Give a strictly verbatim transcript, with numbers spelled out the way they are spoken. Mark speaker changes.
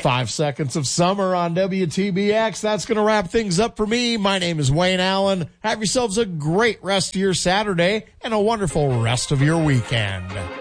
Speaker 1: Five seconds of summer on W T B X. That's going to wrap things up for me. My name is Wayne Allen. Have yourselves a great rest of your Saturday and a wonderful rest of your weekend.